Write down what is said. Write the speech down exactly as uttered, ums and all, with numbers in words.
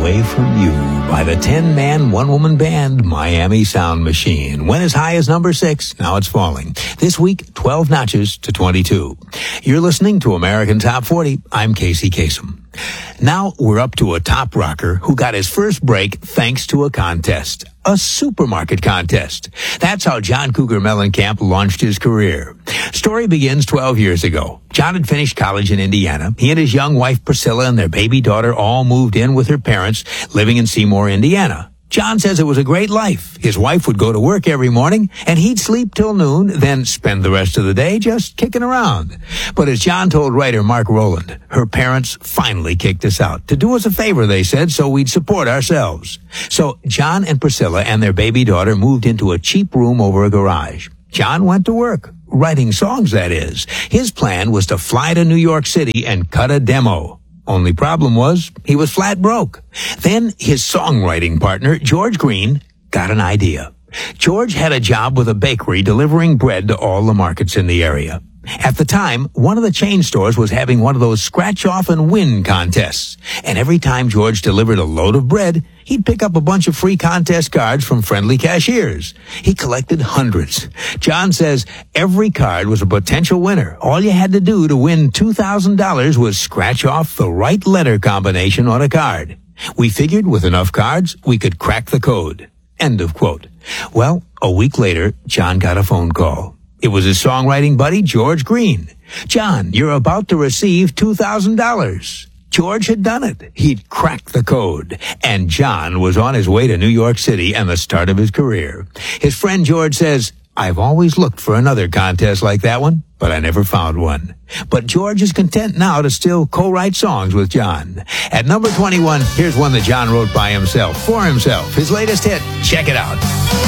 Away From You by the ten-man, one-woman band Miami Sound Machine. Went as high as number six, now it's falling. This week, twelve notches to twenty-two. You're listening to American Top forty. I'm Casey Kasem. Now we're up to a top rocker who got his first break thanks to a contest. A supermarket contest. That's how John Cougar Mellencamp launched his career. Story begins twelve years ago. John had finished college in Indiana. He and his young wife Priscilla and their baby daughter all moved in with her parents, living in Seymour, Indiana. John says it was a great life. His wife would go to work every morning, and he'd sleep till noon, then spend the rest of the day just kicking around. But as John told writer Mark Rowland, her parents finally kicked us out. To do us a favor, they said, so we'd support ourselves. So John and Priscilla and their baby daughter moved into a cheap room over a garage. John went to work, writing songs, that is. His plan was to fly to New York City and cut a demo. Only problem was, he was flat broke. Then his songwriting partner, George Green, got an idea. George had a job with a bakery delivering bread to all the markets in the area. At the time, one of the chain stores was having one of those scratch-off and win contests. And every time George delivered a load of bread, he'd pick up a bunch of free contest cards from friendly cashiers. He collected hundreds. John says every card was a potential winner. All you had to do to win two thousand dollars was scratch off the right letter combination on a card. We figured with enough cards, we could crack the code. End of quote. Well, a week later, John got a phone call. It was his songwriting buddy, George Green. John, you're about to receive two thousand dollars. George had done it. He'd cracked the code. And John was on his way to New York City and the start of his career. His friend George says, I've always looked for another contest like that one, but I never found one. But George is content now to still co-write songs with John. At number twenty-one, here's one that John wrote by himself, for himself. His latest hit, check it out.